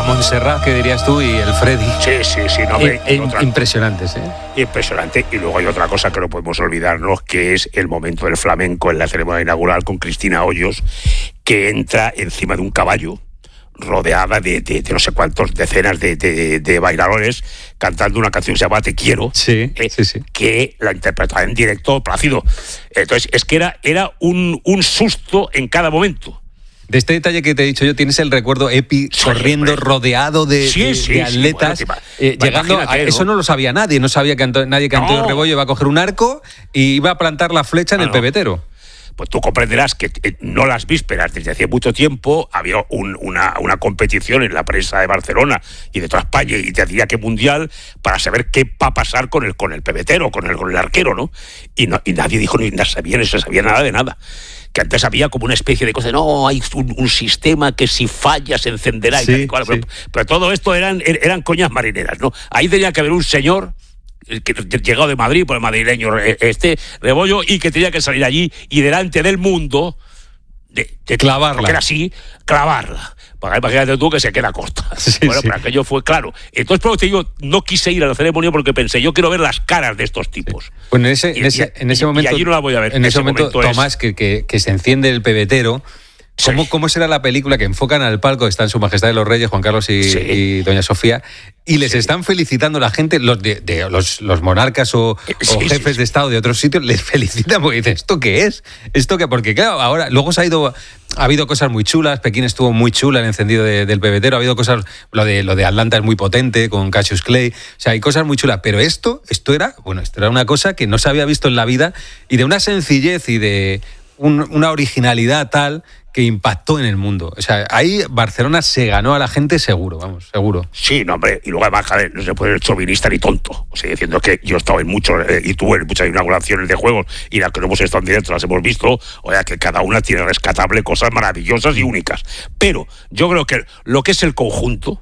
Montserrat, que dirías tú, y el Freddy. Sí, no, impresionantes, ¿eh? Impresionante. Y luego hay otra cosa que no podemos olvidarnos, que es el momento del flamenco en la ceremonia inaugural con Cristina Hoyos, que entra encima de un caballo, rodeada de no sé cuántos decenas de bailadores, cantando una canción que se llama Te Quiero, sí. que la interpretaba en directo Plácido. Entonces, es que era un susto en cada momento. De este detalle que te he dicho yo, tienes el recuerdo Epi corriendo rodeado de atletas, llegando a, eso no lo sabía nadie, no sabía que nadie que Antonio Rebollo iba a coger un arco y iba a plantar la flecha en el pebetero. Pues tú comprenderás que no las vísperas, desde hace mucho tiempo había una competición en la prensa de Barcelona y de toda España, y te diría que mundial, para saber qué va a pasar con el pebetero, con el arquero, ¿no? Y nadie dijo ni sabía nada de nada. Que antes había como una especie de cosa, no, hay un sistema que si falla se encenderá, y tal, pero todo esto eran coñas marineras, ¿no? Ahí tenía que haber un señor que llegado de Madrid, por el madrileño Rebollo, y que tenía que salir allí y delante del mundo de clavarla, porque era así, clavarla. Porque imagínate tú que se queda corta. Pero aquello fue claro. Entonces, por lo que te digo, no quise ir a la ceremonia porque pensé, yo quiero ver las caras de estos tipos. Pues en ese momento, y allí no la voy a ver. En ese momento, Tomás, que se enciende el pebetero. ¿Cómo será la película que enfocan al palco? Están Su Majestad de los Reyes, Juan Carlos y Doña Sofía, y les están felicitando la gente, los monarcas o jefes de Estado de otros sitios, les felicitan porque dicen, ¿esto qué es? ¿Esto qué? Porque claro, ahora luego ha habido cosas muy chulas. Pekín estuvo muy chula, el encendido del pebetero. Ha habido cosas, lo de Atlanta es muy potente, con Cassius Clay. O sea, hay cosas muy chulas. Pero esto era una cosa que no se había visto en la vida, y de una sencillez y de una originalidad tal que impactó en el mundo. O sea, ahí Barcelona se ganó a la gente seguro. Sí, no, hombre, y luego además, joder, no se puede ser chauvinista ni tonto. O sea, diciendo que yo he estado en muchos, y tuve en muchas inauguraciones de juegos, y las que no hemos estado en directo las hemos visto, o sea, que cada una tiene rescatable cosas maravillosas y únicas. Pero yo creo que lo que es el conjunto,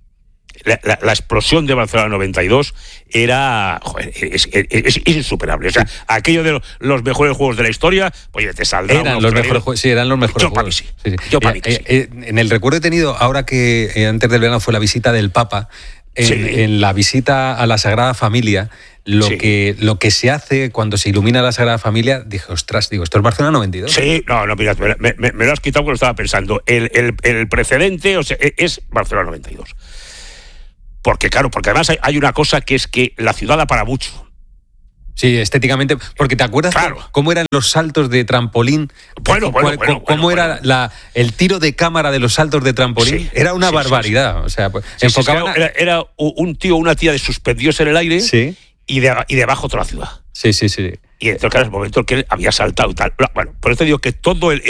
la explosión de Barcelona 92 era, es insuperable. O sea, aquello de los mejores juegos de la historia, pues te saldrá. Eran los mejores juegos. Yo para mí sí. En el recuerdo he tenido, ahora que antes del verano fue la visita del Papa, en la visita a la Sagrada Familia, lo que se hace cuando se ilumina la Sagrada Familia, dije, ¿esto es Barcelona 92? Sí, no, mira, me lo has quitado porque lo estaba pensando. El precedente, o sea, es Barcelona 92. Porque además hay una cosa que es que la ciudad da para mucho. Sí, estéticamente, porque ¿te acuerdas cómo eran los saltos de trampolín? ¿Cómo era el tiro de cámara de los saltos de trampolín? Sí, era una barbaridad. O sea, enfocaban era un tío o una tía suspendidos en el aire, y debajo toda la ciudad. Sí. Y entonces, claro, el momento en que él había saltado y tal. Bueno, por eso te digo que todo el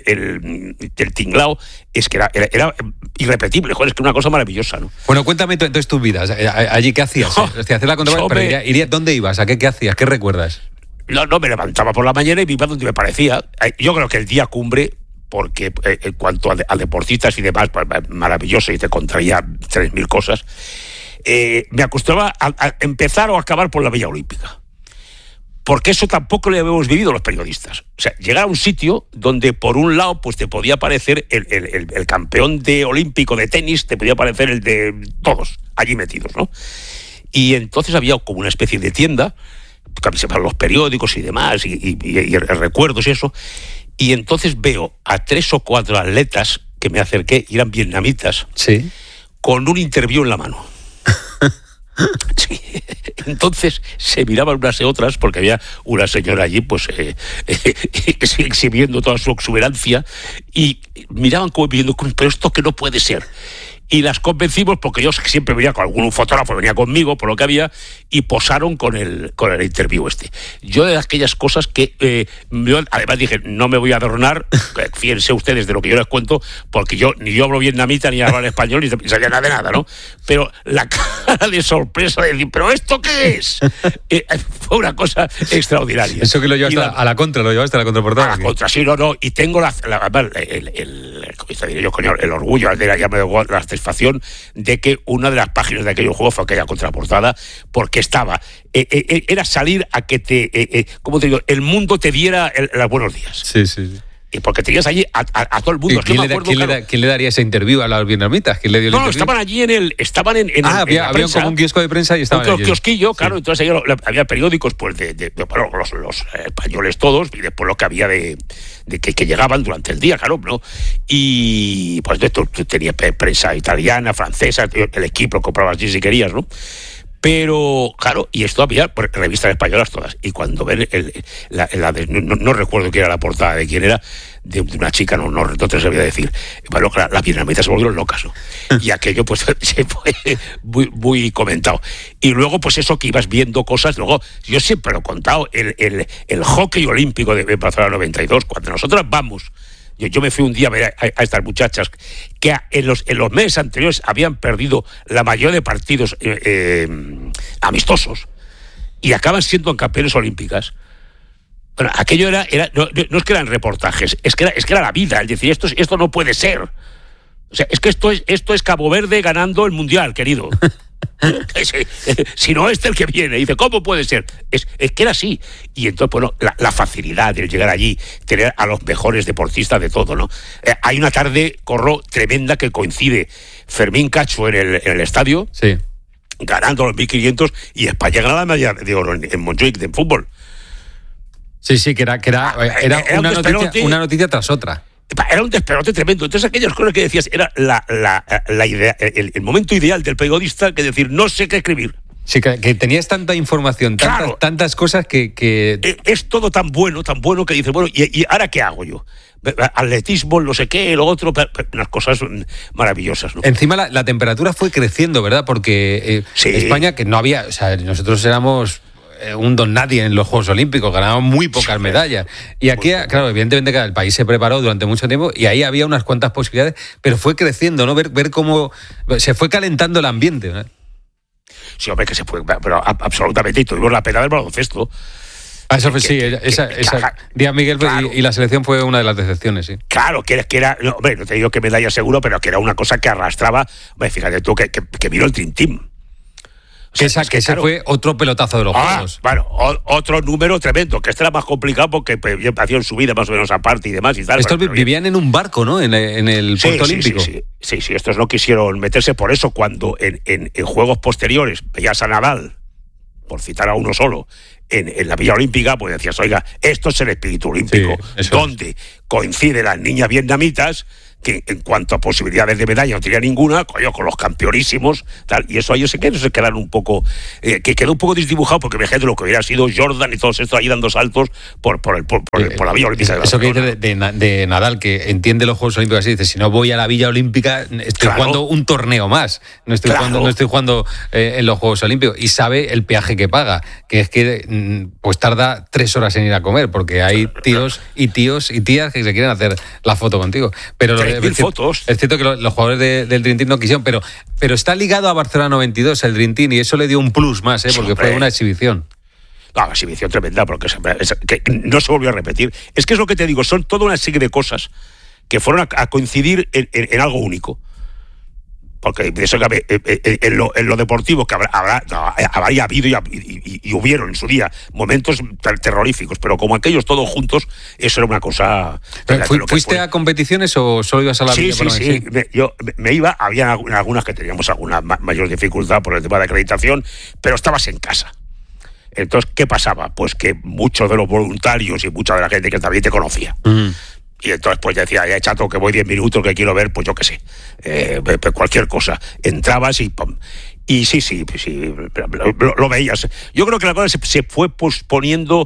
tinglao es que era irrepetible, joder, es que una cosa maravillosa, ¿no? Bueno, cuéntame entonces tus vidas. Allí, ¿qué hacías? Hacer la contraparte, pero ¿dónde ibas? ¿A qué hacías? ¿Qué recuerdas? No, me levantaba por la mañana y me iba donde me parecía. Yo creo que el día cumbre, porque en cuanto a deportistas y demás, pues, maravilloso, y te contraía 3.000 cosas, me acostumbraba a empezar o acabar por la Villa Olímpica. Porque eso tampoco lo habíamos vivido los periodistas. O sea, llegar a un sitio donde por un lado pues te podía aparecer el campeón olímpico de tenis, te podía aparecer el de todos allí metidos, ¿no? Y entonces había como una especie de tienda, para los periódicos y demás, y recuerdos y eso. Y entonces veo a 3 o 4 atletas que me acerqué, y eran vietnamitas, con un interview en la mano. Sí. Entonces se miraban unas y otras, porque había una señora allí pues exhibiendo toda su exuberancia, y miraban como diciendo, pero esto que no puede ser. Y las convencimos, porque yo siempre venía con algún fotógrafo, venía conmigo por lo que había, y posaron con el interview este. Yo de aquellas cosas que yo además dije, no me voy a adornar, fíjense ustedes de lo que yo les cuento, porque yo ni hablo vietnamita, ni hablo español, ni sabía nada de nada, ¿no? Pero la cara de sorpresa de decir, ¿pero esto qué es? Fue una cosa extraordinaria. Eso que lo llevaste a la contra, lo llevaste a la contraportada. A la contra, sí, no, y tengo el orgullo, ya me dio la satisfacción de que una de las páginas de aquel juego fue aquella contraportada, porque estaba, era salir a que ¿cómo te digo? El mundo te diera los buenos días. Sí. Y porque tenías allí a todo el mundo. ¿Quién le daría ese interview a los vietnamitas? ¿Quién le dio el interview? Estaban allí había como un kiosco de prensa y estaban allí. Un kiosquillo, claro, entonces ahí había periódicos pues bueno, los españoles todos, y después lo que había de que llegaban durante el día, claro, ¿no? Y pues tú tenías prensa italiana, francesa, el equipo lo comprabas allí si querías, ¿no? Pero, claro, y esto había revistas españolas todas. Y cuando ven no recuerdo quién era la portada, de quién era, de una chica, no te sabía decir. Bueno, claro, las vietnamitas se volvieron locas, ¿no? Y aquello, pues, se fue muy, muy comentado. Y luego, pues eso que ibas viendo cosas, luego, yo siempre lo he contado, el hockey olímpico de Barcelona 92, cuando nosotros vamos. Yo me fui un día a ver a estas muchachas que en los meses anteriores habían perdido la mayoría de partidos amistosos y acaban siendo campeones olímpicas. Bueno, aquello era no es que eran reportajes, es que era la vida. Es decir, esto no puede ser. O sea, es que esto es Cabo Verde ganando el Mundial, querido. Si no el que viene. Dice, ¿cómo puede ser? Es que era así. Y entonces, bueno, la facilidad de llegar allí, tener a los mejores deportistas de todo, ¿no? Hay una tarde, tremenda que coincide Fermín Cacho en el estadio, sí, ganando los 1500, y España gana la medalla de oro en Montjuic de fútbol. Sí, que era una noticia tras otra. Era un despelote tremendo. Entonces aquellas cosas que decías era la idea, el momento ideal del periodista, que decir, no sé qué escribir. Sí, que tenías tanta información, tantas cosas que... Es todo tan bueno que dices, bueno, ¿y ahora qué hago yo? Atletismo, no sé qué, lo otro, unas cosas maravillosas, ¿no? Encima la temperatura fue creciendo, ¿verdad? Porque España, que no había... O sea, nosotros éramos un don nadie en los Juegos Olímpicos, ganábamos muy pocas medallas. Y aquí, claro, evidentemente el país se preparó durante mucho tiempo y ahí había unas cuantas posibilidades, pero fue creciendo, ¿no? Ver cómo se fue calentando el ambiente, ¿no? Sí, hombre, que se fue, pero absolutamente. Y tuvimos la pena del baloncesto. Eso fue, esa Díaz Miguel, claro. Y la selección fue una de las decepciones, sí. Claro, que era no, hombre, no te digo que medalla seguro, pero que era una cosa que arrastraba. Hombre, fíjate tú que vino el Dream Team. O sea, que ese fue otro pelotazo de los Juegos. Bueno, otro número tremendo, que este era más complicado porque hacían su vida más o menos aparte y demás y tal. Estos vivían en un barco, ¿no? En el puerto olímpico. Sí, estos no quisieron meterse. Por eso cuando en juegos posteriores veías a Nadal, por citar a uno solo, en la Villa Olímpica, pues decías, oiga, esto es el espíritu olímpico, donde coinciden las niñas vietnamitas, que en cuanto a posibilidades de medalla no tenía ninguna, con los campeonísimos, tal, y eso a ellos se quedaron un poco, que quedó un poco desdibujado, porque imagínate lo que hubiera sido Jordan y todos estos ahí dando saltos por la Villa Olímpica. Eso que dice de Nadal, que entiende los Juegos Olímpicos así, dice, si no voy a la Villa Olímpica, estoy jugando un torneo más, no estoy jugando en los Juegos Olímpicos, y sabe el peaje que paga, que es que pues tarda 3 horas en ir a comer, porque hay tíos y tías que se quieren hacer la foto contigo. Pero fotos. Es cierto que los jugadores del Dream Team no quisieron, pero está ligado a Barcelona 92 el Dream Team, y eso le dio un plus más, porque fue una exhibición. No, una exhibición tremenda, porque que no se volvió a repetir. Es que es lo que te digo, son toda una serie de cosas que fueron a coincidir en algo único. Porque de eso en lo deportivo, que habría habido y hubieron en su día momentos terroríficos, pero como aquellos todos juntos, eso era una cosa... ¿Fuiste a competiciones o solo ibas a la Villa? Sí. Yo me iba, había algunas que teníamos alguna mayor dificultad por el tema de acreditación, pero estabas en casa. Entonces, ¿qué pasaba? Pues que muchos de los voluntarios y mucha de la gente que también te conocía. Y entonces pues decía, ya chato, que voy 10 minutos, que quiero ver, pues yo qué sé, cualquier cosa. Entrabas y ¡pum! Y sí, lo veías. Yo creo que la cosa se fue poniendo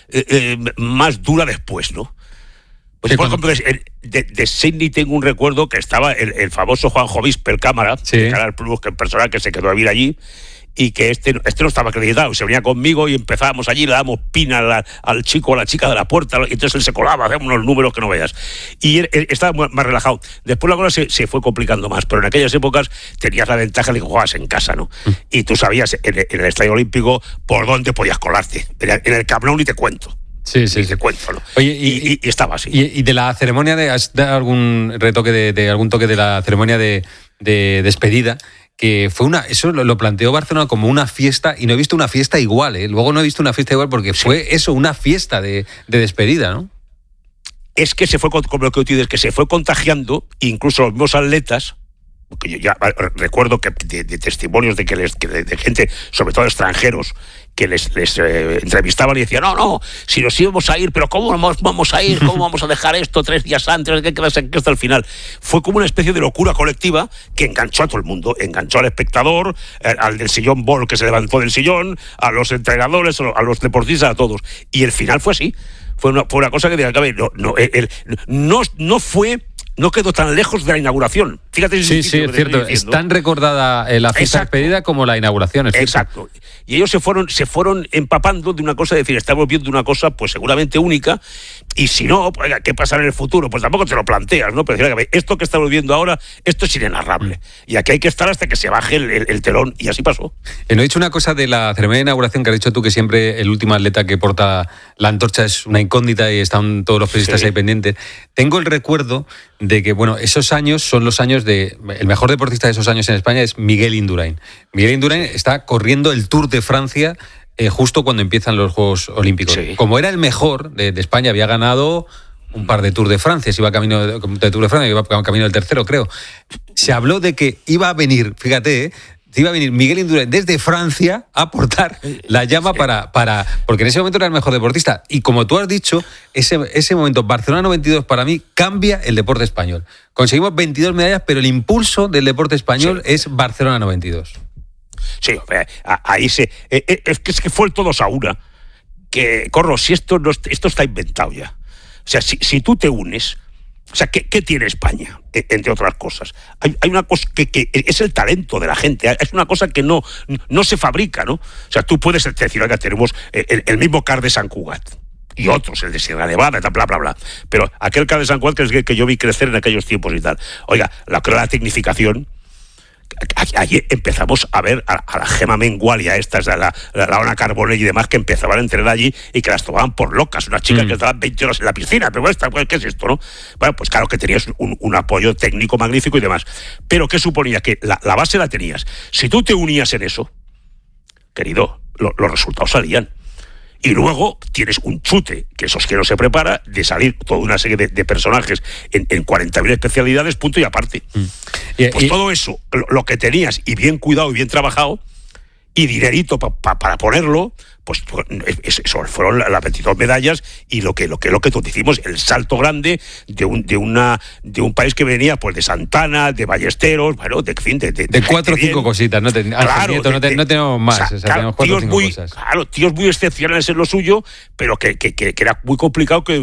más dura después, ¿no? Pues sí, por ejemplo, de Sydney tengo un recuerdo que estaba el famoso Juanjo Vispe, el cámara, de Canal Plus, que el personal que se quedó a vivir allí, y que este no estaba acreditado, se venía conmigo y empezábamos allí, le dábamos pina al chico o a la chica de la puerta, y entonces él se colaba, hacíamos unos números que no veas. Y él estaba más relajado. Después la cosa se fue complicando más, pero en aquellas épocas tenías la ventaja de que jugabas en casa, ¿no? Y tú sabías en el Estadio Olímpico por dónde podías colarte. En el Camp Nou ni te cuento. Sí. Te cuento, ¿no? Oye, y estaba así. ¿Y de la ceremonia has dado algún retoque de algún toque de la ceremonia de despedida? Que fue eso lo planteó Barcelona como una fiesta, y no he visto una fiesta igual, Luego no he visto una fiesta igual porque fue eso, una fiesta de despedida, ¿no? es que se fue, como lo que tú dices, que se fue contagiando, incluso los mismos atletas, porque yo ya recuerdo que de testimonios de gente, sobre todo extranjeros, que les entrevistaban y decían, no, si nos íbamos a ir, pero ¿cómo vamos a ir? ¿Cómo vamos a dejar esto 3 días antes? ¿Qué quedas aquí hasta el final? Fue como una especie de locura colectiva que enganchó a todo el mundo, enganchó al espectador, al del sillón Ball que se levantó del sillón, a los entrenadores, a los deportistas, a todos. Y el final fue así. Fue una cosa que no quedó tan lejos de la inauguración. Fíjate. Sí, es cierto. Es tan recordada la fiesta despedida como la inauguración. Exacto. Y ellos se fueron empapando de una cosa, de decir, estamos viendo una cosa pues seguramente única, y si no, pues, ¿qué pasará en el futuro? Pues tampoco te lo planteas, ¿no? Pero decir, esto que estamos viendo ahora, esto es inenarrable. Y aquí hay que estar hasta que se baje el telón, y así pasó. No he dicho una cosa de la ceremonia de inauguración que has dicho tú, que siempre el último atleta que porta la antorcha es una incógnita y están todos los periodistas ahí pendientes. Tengo el recuerdo de que, esos años son los años de... El mejor deportista de esos años en España es Miguel Indurain. Miguel Indurain está corriendo el Tour de Francia justo cuando empiezan los Juegos Olímpicos. Sí. Como era el mejor de España, había ganado un par de Tour de Francia, iba camino de Tour de Francia, iba camino del tercero, creo. Se habló de que iba a venir, fíjate, iba a venir Miguel Indurain desde Francia a aportar la llama para porque en ese momento era el mejor deportista. Y como tú has dicho, ese momento, Barcelona 92, para mí cambia el deporte español. Conseguimos 22 medallas, pero el impulso del deporte español es Barcelona 92. Sí, ahí es que fue el todos a una. Que, Corro, si esto está inventado ya. O sea, si tú te unes... O sea, ¿qué tiene España? Entre otras cosas. Hay una cosa que es el talento de la gente. Es una cosa que no se fabrica, ¿no? O sea, tú puedes decir, oiga, tenemos el mismo CAR de Sant Cugat y otros, el de Sierra Nevada, bla, bla, bla. Pero aquel CAR de Sant Cugat que yo vi crecer en aquellos tiempos y tal. Oiga, la tecnificación... Allí empezamos a ver a la Gemma Mengual y a estas, a la Ona Carbonell y demás, que empezaban a entrenar allí y que las tomaban por locas. Unas chicas que estaban 20 horas en la piscina, pero ¿qué es esto, no? Bueno, pues claro que tenías un apoyo técnico magnífico y demás. Pero ¿qué suponía? Que la base la tenías. Si tú te unías en eso, querido, los resultados salían. Y luego tienes un chute, que eso es que no se prepara, de salir toda una serie de personajes en 40.000 especialidades, punto y aparte. Pues todo eso, lo que tenías, y bien cuidado y bien trabajado, y dinerito para ponerlo, pues eso fueron las 22 medallas y lo que todos decimos, el salto grande de un país que venía pues de Santana, de Ballesteros, bueno, de 4 o 5 cositas, no tenemos más, o sea, tenemos 4 o 5 cosas. Claro, tíos muy excepcionales en lo suyo, pero que era muy complicado que